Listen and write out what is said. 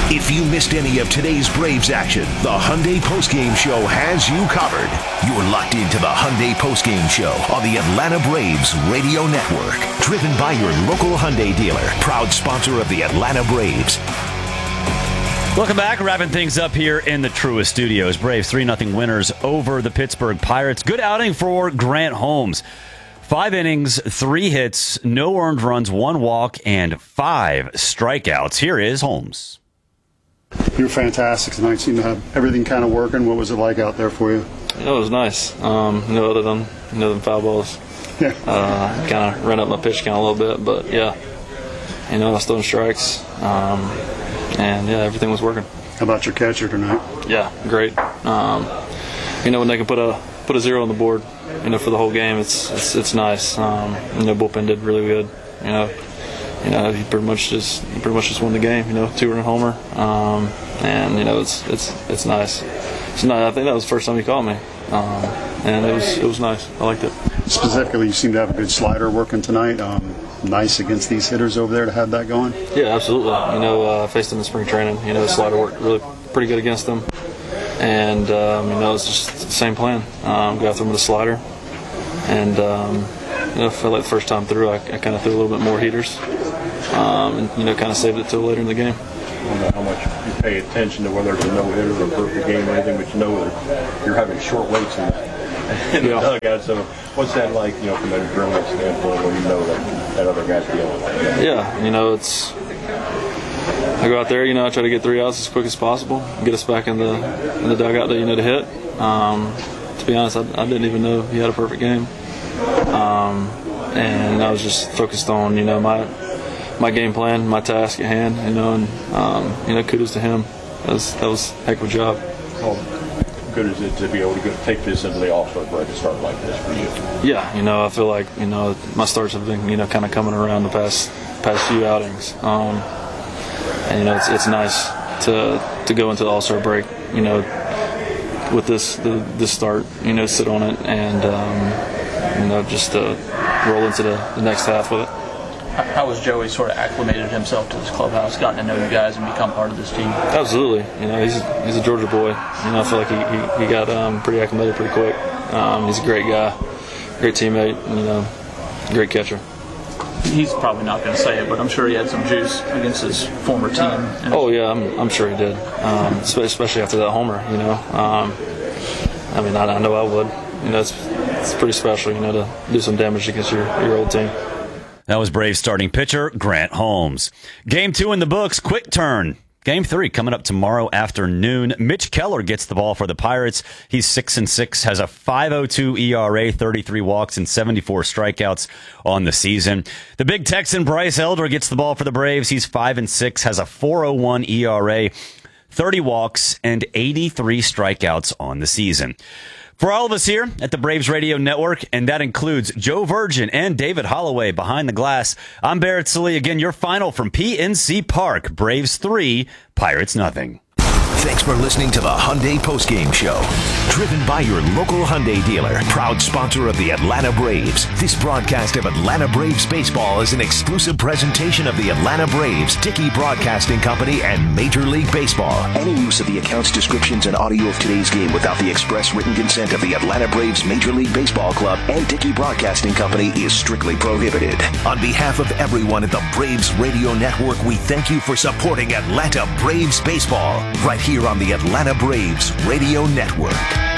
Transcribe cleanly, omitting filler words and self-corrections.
If you missed any of today's Braves action, the Hyundai Postgame Show has you covered. You're locked into the Hyundai Postgame Show on the Atlanta Braves Radio Network. Driven by your local Hyundai dealer, proud sponsor of the Atlanta Braves. Welcome back. Wrapping things up here in the Truist Studios. Braves 3-0 winners over the Pittsburgh Pirates. Good outing for Grant Holmes. 5 innings, 3 hits, no earned runs, 1 walk, and 5 strikeouts. Here is Holmes. You were fantastic tonight. Seemed to have everything kind of working. What was it like out there for you? It was nice. Other than foul balls. Yeah. Kind of ran up my pitch count a little bit, but yeah. I was throwing strikes. And yeah, everything was working. How about your catcher tonight? Yeah, great. When they can put a 0 on the board, for the whole game, it's nice. Bullpen did really good. He pretty much just won the game. 2-run homer, and it's nice. So I think that was the first time he called me, and it was nice. I liked it. Specifically, you seem to have a good slider working tonight. Nice against these hitters over there to have that going. Yeah, absolutely. I faced him in spring training. The slider worked really pretty good against them, and it's just the same plan. Go after him with a slider, and I felt like the first time through, I kind of threw a little bit more heaters. And kind of saved it till later in the game. I don't know how much you pay attention to whether it's a no-hitter or a perfect game or anything, but that you're having short waits in the dugout. So what's that like, from an adrenaline standpoint when you know that other guy's dealing like that? I go out there, I try to get 3 outs as quick as possible, get us back in the dugout that to hit. To be honest, I didn't even know he had a perfect game. And I was just focused on, my game plan, my task at hand, and kudos to him. That was a heck of a job. How good is it to be able to take this into the All-Star break and start like this for you? Yeah, I feel like my starts have been kind of coming around the past few outings, and it's nice to go into the All-Star break, with this start, sit on it and just roll into the next half with it. How has Joey sort of acclimated himself to this clubhouse, gotten to know you guys, and become part of this team? Absolutely. He's a Georgia boy. I feel like he got pretty acclimated pretty quick. He's a great guy, great teammate, great catcher. He's probably not going to say it, but I'm sure he had some juice against his former team. Oh yeah, I'm sure he did. Especially after that homer. I know I would. It's pretty special, to do some damage against your old team. That was Braves starting pitcher Grant Holmes. Game 2 in the books. Quick turn. Game 3 coming up tomorrow afternoon. Mitch Keller gets the ball for the Pirates. He's 6-6, has a 5.02 ERA, 33 walks, and 74 strikeouts on the season. The big Texan Bryce Elder gets the ball for the Braves. He's 5-6, has a 4.01 ERA, 30 walks, and 83 strikeouts on the season. For all of us here at the Braves Radio Network, and that includes Joe Virgin and David Holloway behind the glass, I'm Barrett Sallee. Again, your final from PNC Park. Braves 3, Pirates nothing. Thanks for listening to the Hyundai Postgame Show. Driven by your local Hyundai dealer, proud sponsor of the Atlanta Braves. This broadcast of Atlanta Braves baseball is an exclusive presentation of the Atlanta Braves, Dickey Broadcasting Company, and Major League Baseball. Any use of the accounts, descriptions, and audio of today's game without the express written consent of the Atlanta Braves Major League Baseball Club and Dickey Broadcasting Company is strictly prohibited. On behalf of everyone at the Braves Radio Network, we thank you for supporting Atlanta Braves baseball right here on the Atlanta Braves Radio Network.